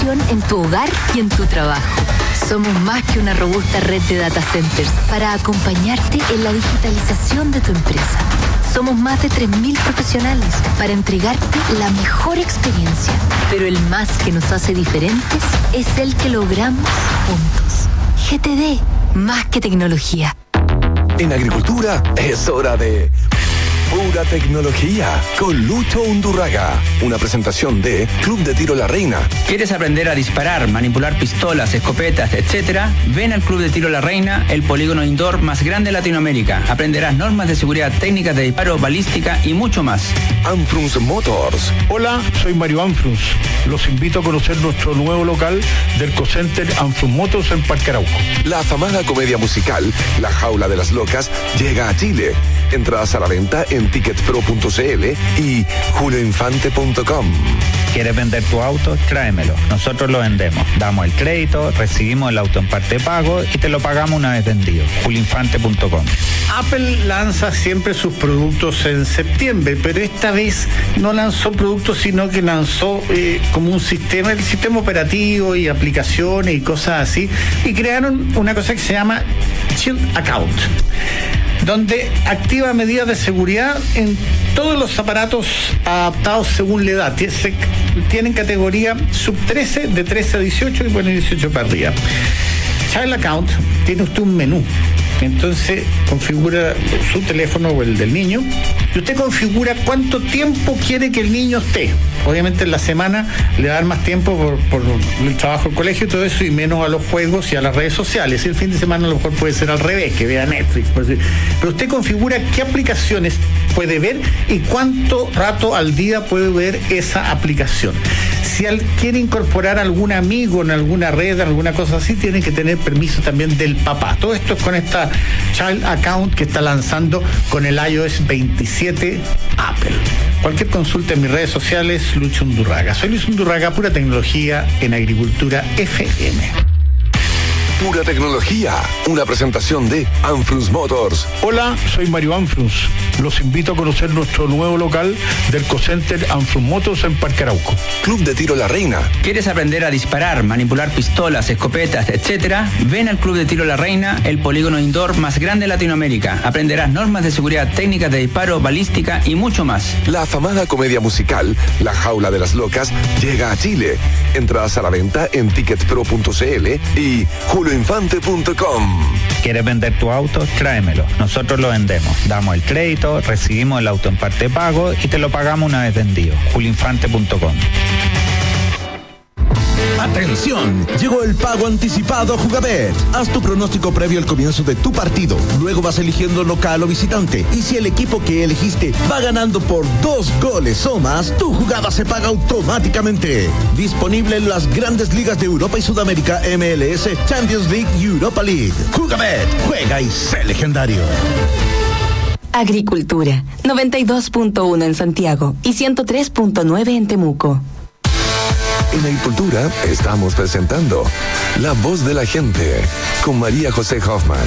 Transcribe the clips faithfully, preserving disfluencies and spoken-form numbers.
innovación en tu hogar y en tu trabajo. Somos más que una robusta red de data centers para acompañarte en la digitalización de tu empresa. Somos más de tres mil profesionales para entregarte la mejor experiencia. Pero el más que nos hace diferentes es el que logramos juntos. G T D, más que tecnología. En agricultura es hora de Pura Tecnología con Lucho Undurraga. Una presentación de Club de Tiro La Reina. ¿Quieres aprender a disparar, manipular pistolas, escopetas, etcétera? Ven al Club de Tiro La Reina, el polígono indoor más grande de Latinoamérica. Aprenderás normas de seguridad, técnicas de disparo, balística y mucho más. Anfrunz Motors. Hola, soy Mario Anfrunz. Los invito a conocer nuestro nuevo local del Ecocenter Anfrunz Motors en Parque Arauco. La afamada comedia musical La Jaula de las Locas llega a Chile. Entradas a la venta en ticket pro punto c l y julio infante punto com. ¿Quieres vender tu auto? Tráemelo. Nosotros lo vendemos. Damos el crédito, recibimos el auto en parte de pago y te lo pagamos una vez vendido. julio infante punto com. Apple lanza siempre sus productos en septiembre, pero esta vez no lanzó productos, sino que lanzó eh, como un sistema, el sistema operativo y aplicaciones y cosas así, y crearon una cosa que se llama Shield Account, donde activa medidas de seguridad en todos los aparatos adaptados según la edad. Tienen categoría sub trece, de trece a dieciocho y bueno, dieciocho para arriba. Child Account, tiene usted un menú. Entonces configura su teléfono o el del niño y usted configura cuánto tiempo quiere que el niño esté. Obviamente en la semana le dan más tiempo por, por el trabajo, el colegio y todo eso, y menos a los juegos y a las redes sociales. Y el fin de semana a lo mejor puede ser al revés, que vea Netflix. Pero usted configura qué aplicaciones puede ver y cuánto rato al día puede ver esa aplicación. Si él quiere incorporar algún amigo en alguna red, alguna cosa así, tiene que tener permiso también del papá. Todo esto es con esta Child Account que está lanzando con el i O S veintisiete Apple. Cualquier consulta en mis redes sociales, Lucho Undurraga. Soy Luis Undurraga, Pura Tecnología en Agricultura F M. Pura Tecnología, una presentación de Anfrunz Motors. Hola, soy Mario Anfrunz. Los invito a conocer nuestro nuevo local del Ecocenter Anfrunz Motors en Parque Arauco. Club de Tiro La Reina. ¿Quieres aprender a disparar, manipular pistolas, escopetas, etcétera? Ven al Club de Tiro La Reina, el polígono indoor más grande de Latinoamérica. Aprenderás normas de seguridad, técnicas de disparo, balística y mucho más. La afamada comedia musical La Jaula de las Locas llega a Chile. Entradas a la venta en ticket pro punto c l y julio infante punto com. ¿Quieres vender tu auto? Tráemelo. Nosotros lo vendemos. Damos el crédito, recibimos el auto en parte de pago y te lo pagamos una vez vendido. julio infante punto com. Atención, llegó el pago anticipado a Jugabet. Haz tu pronóstico previo al comienzo de tu partido. Luego vas eligiendo local o visitante. Y si el equipo que elegiste va ganando por dos goles o más, tu jugada se paga automáticamente. Disponible en las grandes ligas de Europa y Sudamérica, M L S, Champions League y Europa League. Jugabet, juega y sé legendario. Agricultura, noventa y dos punto uno en Santiago y ciento tres punto nueve en Temuco. En Agricultura estamos presentando La Voz de la Gente con María José Hoffman.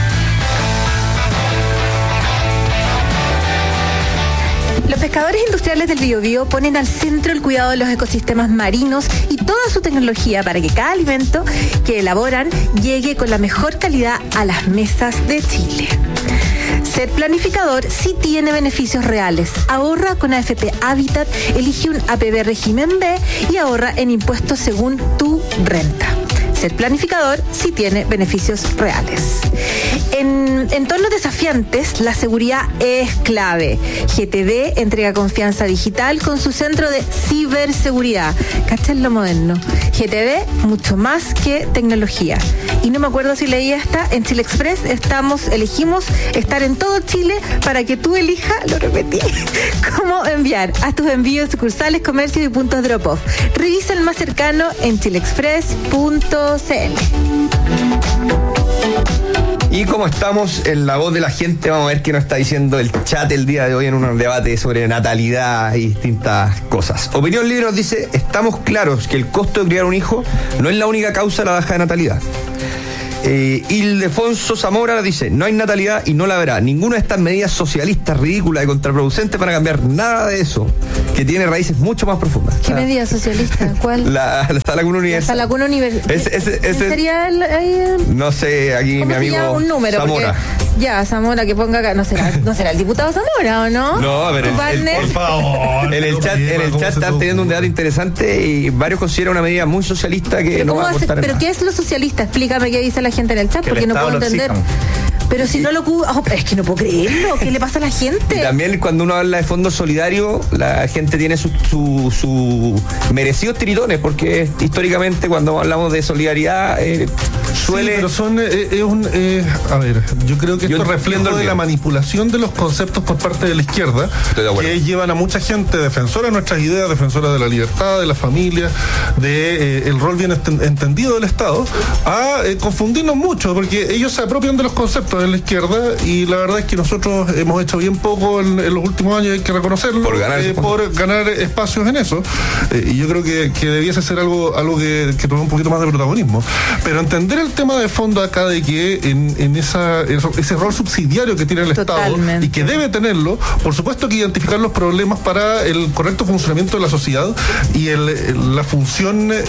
Los pescadores industriales del Biobío ponen al centro el cuidado de los ecosistemas marinos y toda su tecnología para que cada alimento que elaboran llegue con la mejor calidad a las mesas de Chile. Ser planificador sí tiene beneficios reales. Ahorra con A F P Habitat, elige un A P B régimen B y ahorra en impuestos según tu renta. Ser planificador sí tiene beneficios reales. En entornos desafiantes, la seguridad es clave. G T D entrega confianza digital con su centro de ciberseguridad. ¿Cachai lo moderno? G T D, mucho más que tecnología. Y no me acuerdo si leí esta, en Chile Express estamos, elegimos estar en todo Chile para que tú elijas, lo repetí, cómo enviar. Haz tus envíos, sucursales, comercios y puntos drop-off. Revisa el más cercano en chile express punto c l. Y como estamos en La Voz de la Gente, vamos a ver qué nos está diciendo el chat el día de hoy en un debate sobre natalidad y distintas cosas. Opinión Libre nos dice: estamos claros que el costo de criar un hijo no es la única causa de la baja de natalidad. Eh, Ildefonso Zamora dice, no hay natalidad y no la habrá. Ninguna de estas medidas socialistas, ridículas y contraproducentes para cambiar nada de eso, que tiene raíces mucho más profundas. ¿Qué ah. medida socialista? ¿Cuál? La, la Sala Cuna Universal. La Sala Cuna Universal. Ese, ese, ese, ¿Sería el, el, no sé, aquí mi amigo un número, Zamora. Porque, ya, Zamora que ponga acá. ¿No será, no será el diputado Zamora o no? No, a ver, el, el, por favor. En el chat, en el chat están teniendo un debate interesante y varios consideran una medida muy socialista que no va a aportar ¿Pero nada. qué es lo socialista? Explícame qué dice la gente en el chat, que porque el no puedo entender. Pero si no lo... Oh, es que no puedo creerlo. ¿Qué le pasa a la gente? Y también cuando uno habla de fondo solidario, la gente tiene sus su, su merecidos tiritones, porque históricamente cuando hablamos de solidaridad eh, suele... Sí, pero son... Eh, eh, un, eh, a ver, yo creo que esto refleja de la manipulación de los conceptos por parte de la izquierda, que llevan a mucha gente defensora de nuestras ideas, defensora de la libertad, de la familia, de eh, el rol bien entendido del Estado, a eh, confundirnos mucho, porque ellos se apropian de los conceptos de la izquierda y la verdad es que nosotros hemos hecho bien poco en, en los últimos años, hay que reconocerlo, por ganar, eh, por ganar espacios en eso, eh, y yo creo que, que debiese ser algo algo que, que tome un poquito más de protagonismo, pero entender el tema de fondo acá de que en, en esa ese rol subsidiario que tiene el Totalmente. Estado y que debe tenerlo, por supuesto que identificar los problemas para el correcto funcionamiento de la sociedad y el, el, la función eh,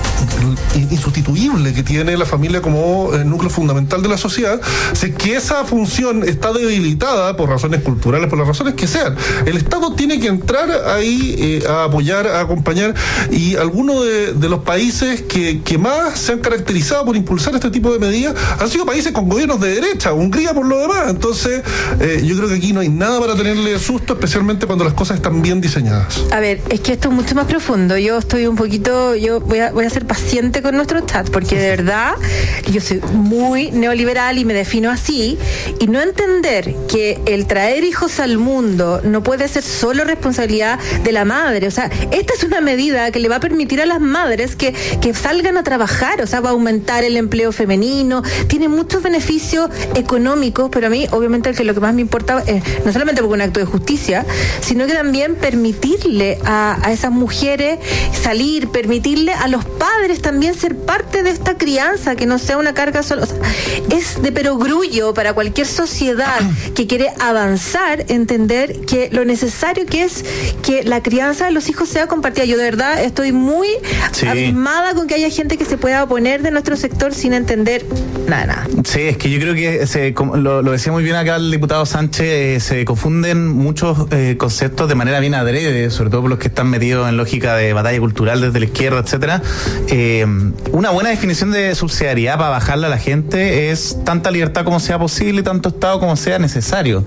insustituible que tiene la familia como eh, núcleo fundamental de la sociedad. Si que esa función está debilitada por razones culturales, por las razones que sean, el Estado tiene que entrar ahí eh, a apoyar, a acompañar, y algunos de, de los países que, que más se han caracterizado por impulsar este tipo de medidas han sido países con gobiernos de derecha, Hungría por lo demás. Entonces eh, yo creo que aquí no hay nada para tenerle susto, especialmente cuando las cosas están bien diseñadas. A ver, es que esto es mucho más profundo. Yo estoy un poquito, yo voy a, voy a ser paciente con nuestro chat, porque de verdad yo soy muy neoliberal y me defino así, y no entender que el traer hijos al mundo no puede ser solo responsabilidad de la madre. O sea, esta es una medida que le va a permitir a las madres que, que salgan a trabajar, o sea, va a aumentar el empleo femenino, tiene muchos beneficios económicos, pero a mí obviamente que lo que más me importa es no solamente porque es un acto de justicia, sino que también permitirle a, a esas mujeres salir, permitirle a los padres también ser parte de esta crianza, que no sea una carga solo. O sea, es de perogrullo para cualquier sociedad que quiere avanzar, entender que lo necesario que es que la crianza de los hijos sea compartida. Yo de verdad estoy muy sí. abismada con que haya gente que se pueda oponer de nuestro sector sin entender nada, nada. Sí, es que yo creo que se, lo, lo decía muy bien acá el diputado Sánchez, eh, se confunden muchos eh, conceptos de manera bien adrede, sobre todo por los que están metidos en lógica de batalla cultural desde la izquierda, etcétera. Eh, una buena definición de subsidiariedad para bajarle a la gente es tanta libertad como sea posible y tanto Estado como sea necesario.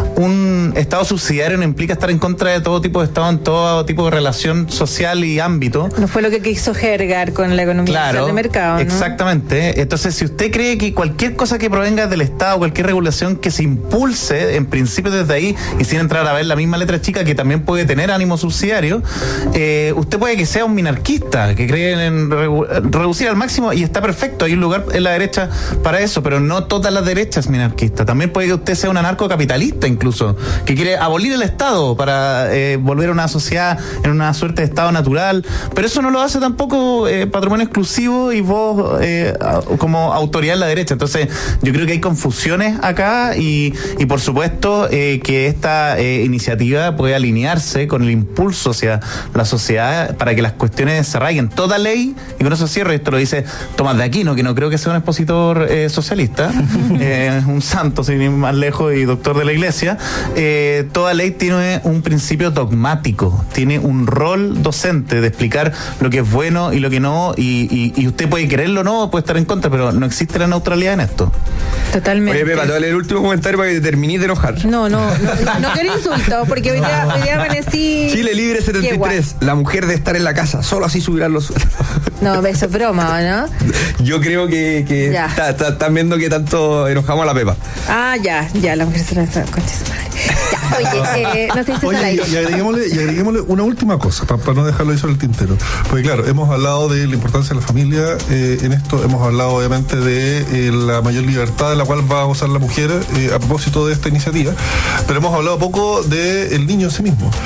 Un Estado subsidiario no implica estar en contra de todo tipo de Estado en todo tipo de relación social y ámbito. No fue lo que quiso Hergar con la economía claro, social de mercado, ¿no? Exactamente. Entonces, si usted cree que cualquier cosa que provenga del Estado, cualquier regulación que se impulse, en principio desde ahí, y sin entrar a ver la misma letra chica, que también puede tener ánimo subsidiario, eh, usted puede que sea un minarquista, que cree en reducir al máximo, y está perfecto, hay un lugar en la derecha para eso, pero no toda la derecha es minarquista. También puede que usted sea un anarcocapitalista incluso, que quiere abolir el Estado para eh, volver a una sociedad en una suerte de Estado natural, pero eso no lo hace tampoco eh, patrimonio exclusivo y vos eh, como autoridad en la derecha. Entonces yo creo que hay confusiones acá y, y por supuesto eh, que esta eh, iniciativa puede alinearse con el impulso hacia la sociedad para que las cuestiones se arraiguen. Toda ley, y con eso cierro, y esto lo dice Tomás de Aquino, que no creo que sea un expositor eh, socialista, eh, un santo sin ir más lejos y doctor de la iglesia, eh, toda ley tiene un principio dogmático, tiene un rol docente de explicar lo que es bueno y lo que no, y, y, y usted puede quererlo o no, puede estar en contra, pero no existe la neutralidad en esto. Totalmente. Oye, Pepa, te voy a leer el último comentario para que te termines de enojar. No, no, no, no quiero insultos, porque hoy día, hoy día amanecí... Chile Libre setenta y tres, la mujer debe estar en la casa, solo así subirán los sueldos. No, eso es broma, ¿no? Yo creo que, que están está, está viendo que tanto enojamos a la Pepa. Ah, ya, ya, la mujer se la está concha su madre. Ya, oye, eh, no sé si oye, al aire. Y agreguémosle, y agreguémosle una última cosa, para, para no dejarlo ahí sobre el tintero. Porque claro, hemos hablado de la importancia de la familia eh, en esto, hemos hablado obviamente de eh, la mayor libertad de la cual va a gozar la mujer eh, a propósito de esta iniciativa, pero hemos hablado poco del niño en sí mismo.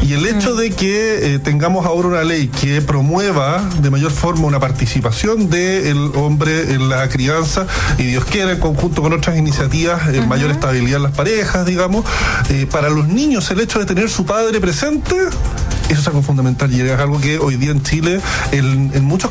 Y el hecho de que eh, tengamos ahora una ley que promueva de mayor forma una participación del hombre en la crianza, y Dios quiera, en conjunto con otras iniciativas, eh, uh-huh. mayor estabilidad en las parejas, digamos, eh, para los niños el hecho de tener su padre presente, eso es algo fundamental y es algo que hoy día en Chile, en, en muchos